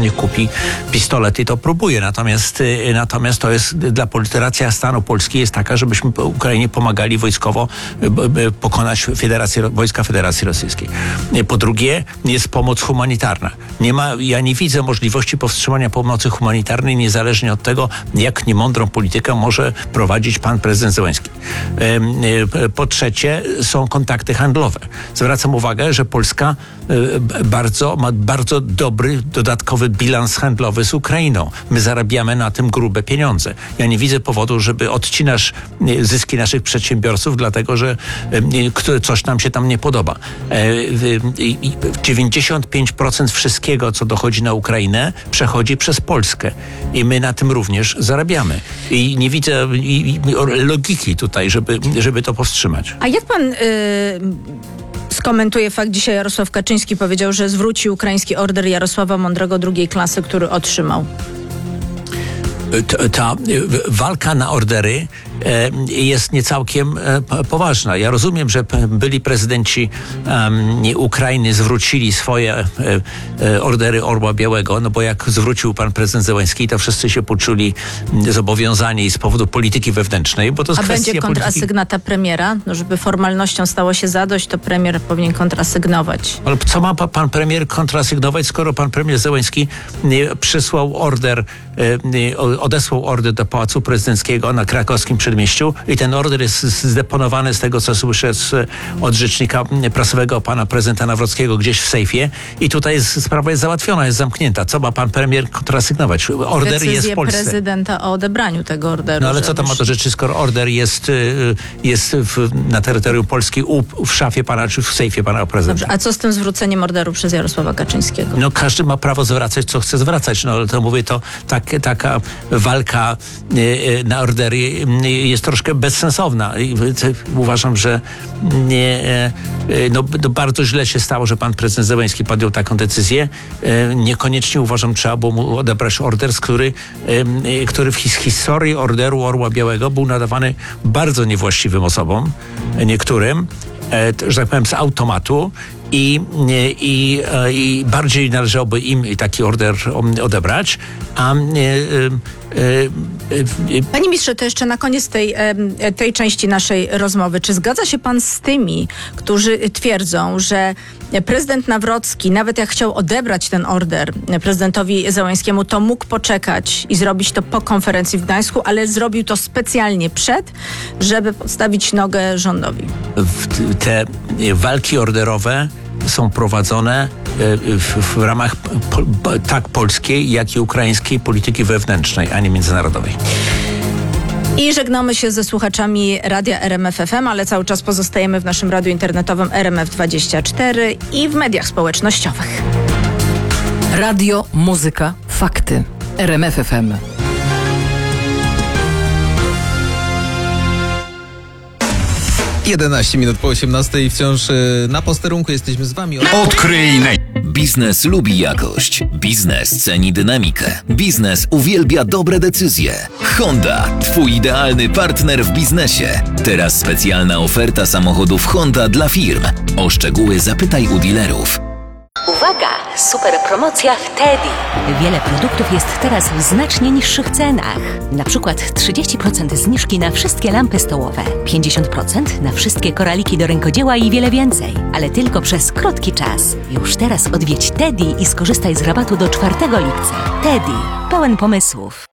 niech kupi pistolet i to próbuje. Natomiast to jest racja stanu Polski jest taka, żebyśmy Ukrainie pomagali wojskowo pokonać wojska Federacji Rosyjskiej. Po drugie, jest pomoc humanitarna. Ja nie widzę możliwości powstrzymania pomocy humanitarnej niezależnie od tego, jak niemądrą politykę może prowadzić pan prezydent Zełenski. Po trzecie, są kontakty handlowe. Zwracam uwagę, że Polska ma bardzo dobry, dodatkowy bilans handlowy z Ukrainą. My zarabiamy na tym grube pieniądze. Ja nie widzę powodu, żeby odcinasz zyski naszych przedsiębiorców, dlatego że coś nam się tam nie podoba. 95% wszystkiego, co dochodzi na Ukrainę, przechodzi przez Polskę. I my na tym również zarabiamy. I nie widzę logiki tutaj, żeby to powstrzymać. A jak pan skomentuje fakt, dzisiaj Jarosław Kaczyński powiedział, że zwróci ukraiński order Jarosława Mądrego II klasy, który otrzymał? Ta walka na ordery jest niecałkiem poważna. Ja rozumiem, że byli prezydenci Ukrainy zwrócili swoje ordery Orła Białego, no bo jak zwrócił pan prezydent Zełenski, to wszyscy się poczuli zobowiązani z powodu polityki wewnętrznej, bo to jest kwestia będzie kontrasygnata premiera? No, żeby formalnością stało się zadość, to premier powinien kontrasygnować. Ale co ma pan premier kontrasygnować, skoro pan premier Zełenski przysłał odesłał order do Pałacu Prezydenckiego na krakowskim przedmieściu i ten order jest zdeponowany, z tego co słyszę od rzecznika prasowego pana prezydenta Nawrockiego, gdzieś w sejfie i tutaj sprawa jest załatwiona, jest zamknięta. Co ma pan premier kontrasygnować? Order decyzję jest w Polsce. prezydenta o odebraniu tego orderu. No ale co to ma do rzeczy, skoro order jest na terytorium Polski w szafie pana, czy w sejfie pana prezydenta? Dobrze, a co z tym zwróceniem orderu przez Jarosława Kaczyńskiego? No każdy ma prawo zwracać, co chce zwracać. No ale to mówię, to taka walka na ordery jest troszkę bezsensowna. Uważam, że bardzo źle się stało, że pan prezydent Zełenski podjął taką decyzję. Niekoniecznie uważam, trzeba było mu odebrać order, który w historii orderu Orła Białego był nadawany bardzo niewłaściwym osobom, niektórym, że tak powiem, z automatu. I bardziej należałoby im taki order odebrać, Panie ministrze, to jeszcze na koniec tej części naszej rozmowy. Czy zgadza się pan z tymi, którzy twierdzą, że prezydent Nawrocki, nawet jak chciał odebrać ten order prezydentowi Zełenskiemu, to mógł poczekać i zrobić to po konferencji w Gdańsku, ale zrobił to specjalnie żeby podstawić nogę rządowi? Te walki orderowe są prowadzone w ramach tak polskiej, jak i ukraińskiej polityki wewnętrznej, a nie międzynarodowej. I żegnamy się ze słuchaczami radia RMF FM, ale cały czas pozostajemy w naszym radiu internetowym RMF24 i w mediach społecznościowych. Radio, muzyka, fakty. RMF FM. Jedenaście minut po 18 i wciąż na posterunku jesteśmy z wami. Odkryj Biznes lubi jakość. Biznes ceni dynamikę. Biznes uwielbia dobre decyzje. Honda, twój idealny partner w biznesie. Teraz specjalna oferta samochodów Honda dla firm. O szczegóły zapytaj u dealerów. Uwaga! Super promocja w Teddy. Wiele produktów jest teraz w znacznie niższych cenach. Na przykład 30% zniżki na wszystkie lampy stołowe, 50% na wszystkie koraliki do rękodzieła i wiele więcej. Ale tylko przez krótki czas. Już teraz odwiedź Teddy i skorzystaj z rabatu do 4 lipca. Teddy. Pełen pomysłów.